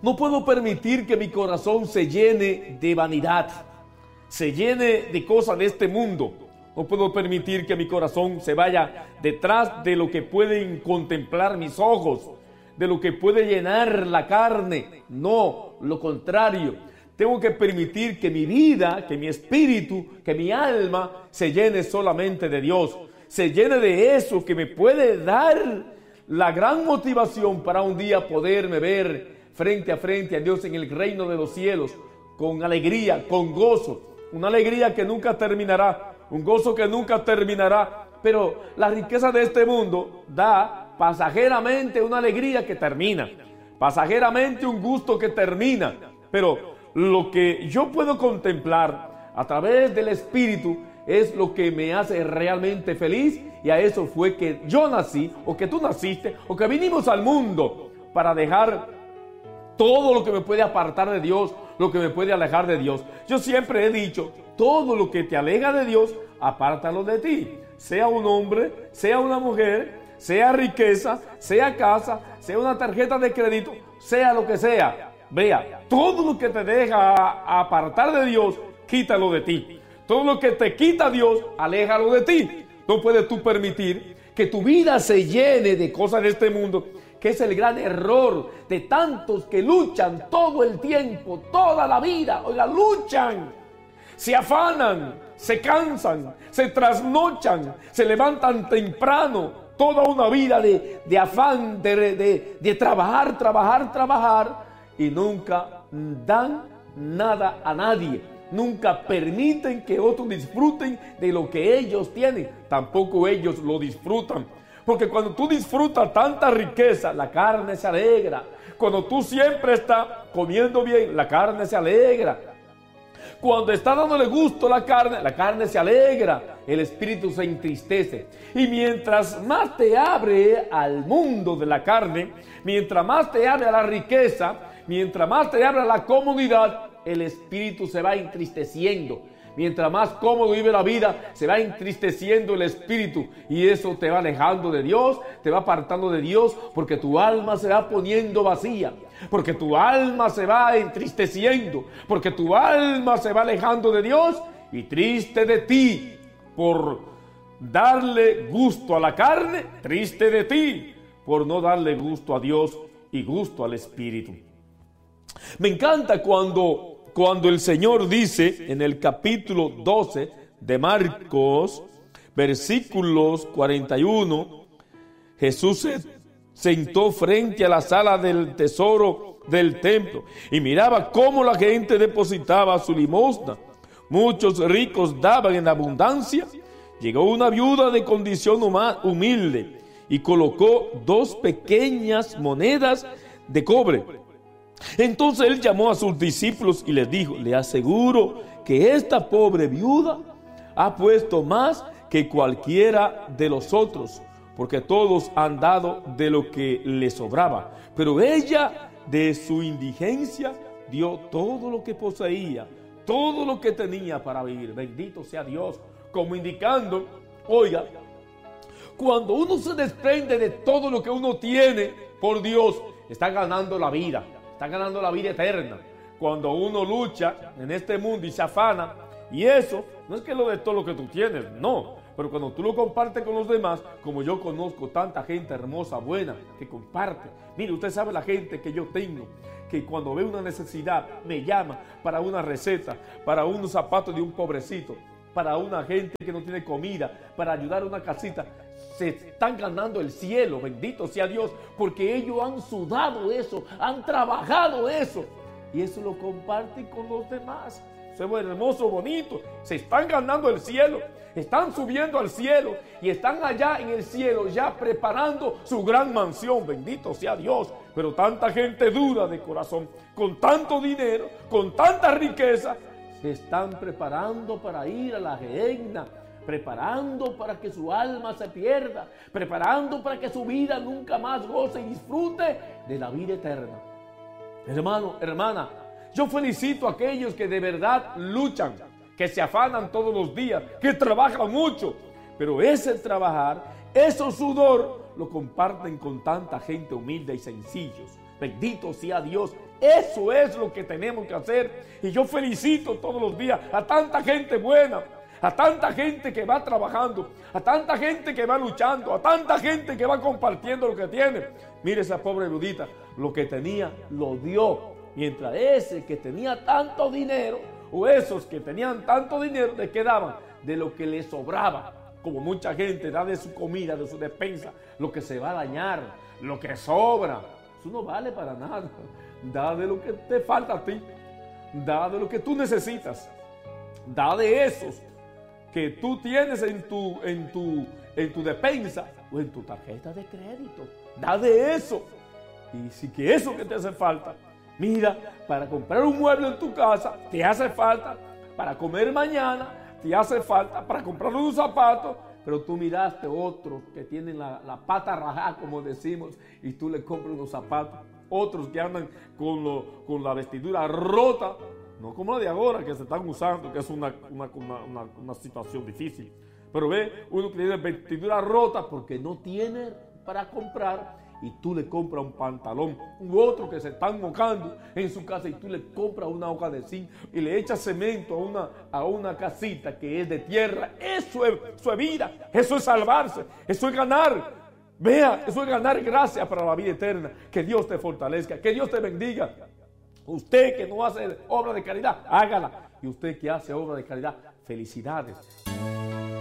No puedo permitir que mi corazón se llene de vanidad, se llene de cosas de este mundo. No puedo permitir que mi corazón se vaya detrás de lo que pueden contemplar mis ojos, de lo que puede llenar la carne. No, lo contrario. Tengo que permitir que mi vida, que mi espíritu, que mi alma se llene solamente de Dios. Se llene de eso que me puede dar la gran motivación para un día poderme ver frente a Dios en el reino de los cielos, con alegría, con gozo. Una alegría que nunca terminará, un gozo que nunca terminará. Pero la riqueza de este mundo da pasajeramente una alegría que termina, pasajeramente un gusto que termina. Pero lo que yo puedo contemplar a través del Espíritu es lo que me hace realmente feliz, y a eso fue que yo nací, o que tú naciste, o que vinimos al mundo, para dejar todo lo que me puede apartar de Dios, lo que me puede alejar de Dios. Yo siempre he dicho, todo lo que te aleja de Dios, apártalo de ti. Sea un hombre, sea una mujer, sea riqueza, sea casa, sea una tarjeta de crédito, sea lo que sea. Vea, todo lo que te deja apartar de Dios, quítalo de ti. Todo lo que te quita Dios, aléjalo de ti. No puedes tú permitir que tu vida se llene de cosas de este mundo, que es el gran error de tantos que luchan todo el tiempo, toda la vida. Oiga, luchan, se afanan, se cansan, se trasnochan, se levantan temprano, toda una vida de afán, de trabajar, y nunca dan nada a nadie. Nunca permiten que otros disfruten de lo que ellos tienen. Tampoco ellos lo disfrutan. Porque cuando tú disfrutas tanta riqueza, la carne se alegra. Cuando tú siempre estás comiendo bien, la carne se alegra. Cuando está dándole gusto a la carne se alegra. El espíritu se entristece. Y mientras más te abre al mundo de la carne, mientras más te abre a la riqueza, mientras más te abre a la comodidad, el espíritu se va entristeciendo. Mientras más cómodo vive la vida, se va entristeciendo el espíritu, y eso te va alejando de Dios, te va apartando de Dios, porque tu alma se va poniendo vacía, porque tu alma se va entristeciendo, porque tu alma se va alejando de Dios, y triste de ti por darle gusto a la carne, triste de ti por no darle gusto a Dios y gusto al espíritu. Me encanta cuando el Señor dice en el capítulo 12 de Marcos, versículos 41, Jesús se sentó frente a la sala del tesoro del templo y miraba cómo la gente depositaba su limosna. Muchos ricos daban en abundancia. Llegó una viuda de condición humilde y colocó 2 pequeñas monedas de cobre. Entonces él llamó a sus discípulos y les dijo: le aseguro que esta pobre viuda ha puesto más que cualquiera de los otros, porque todos han dado de lo que le sobraba, pero ella de su indigencia dio todo lo que poseía, todo lo que tenía para vivir. Bendito sea Dios. Como indicando, oiga, cuando uno se desprende de todo lo que uno tiene por Dios, está ganando la vida. Está ganando la vida eterna. Cuando uno lucha en este mundo y se afana, y eso no es que lo de todo lo que tú tienes, no, pero cuando tú lo compartes con los demás, como yo conozco tanta gente hermosa, buena, que comparte. Mire, usted sabe la gente que yo tengo, que cuando ve una necesidad me llama para una receta, para unos zapatos de un pobrecito, para una gente que no tiene comida, para ayudar a una casita. Se están ganando el cielo, bendito sea Dios, porque ellos han sudado eso, han trabajado eso, y eso lo comparten con los demás. Eso es hermoso, bonito. Se están ganando el cielo, están subiendo al cielo, y están allá en el cielo ya preparando su gran mansión, bendito sea Dios. Pero tanta gente dura de corazón, con tanto dinero, con tanta riqueza, se están preparando para ir a la gehenna, preparando para que su alma se pierda, preparando para que su vida nunca más goce y disfrute de la vida eterna. Hermano, hermana, yo felicito a aquellos que de verdad luchan, que se afanan todos los días, que trabajan mucho, pero ese trabajar, ese sudor, lo comparten con tanta gente humilde y sencillos. Bendito sea Dios. Eso es lo que tenemos que hacer. Y yo felicito todos los días a tanta gente buena, a tanta gente que va trabajando, a tanta gente que va luchando, a tanta gente que va compartiendo lo que tiene. Mire esa pobre viudita, lo que tenía lo dio. Mientras ese que tenía tanto dinero, o esos que tenían tanto dinero, le quedaban de lo que le sobraba. Como mucha gente da de su comida, de su despensa, lo que se va a dañar, lo que sobra. Eso no vale para nada. Da de lo que te falta a ti. Da de lo que tú necesitas. Da de esos que tú tienes en tu despensa o en tu tarjeta de crédito. Da de eso. Y si que eso que te hace falta, mira, para comprar un mueble en tu casa, te hace falta. Para comer mañana, te hace falta. Para comprar unos zapatos, pero tú miraste otros que tienen la pata rajada, como decimos, y tú le compras unos zapatos. Otros que andan con la vestidura rota, no como la de ahora que se están usando, que es una situación difícil. Pero ve, uno que tiene vestidura rota porque no tiene para comprar, y tú le compras un pantalón. U otro que se están mojando en su casa y tú le compras una hoja de zinc y le echas cemento a una casita que es de tierra. Eso es vida, eso es salvarse, eso es ganar. Vea, eso es ganar gracia para la vida eterna. Que Dios te fortalezca, que Dios te bendiga. Usted que no hace obra de caridad, hágala. Y usted que hace obra de caridad, felicidades.